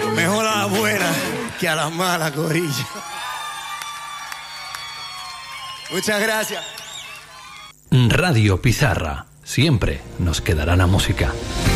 Mejor a la buena que a la mala, corillo. Muchas gracias. Radio Pizarra. Siempre nos quedará la música.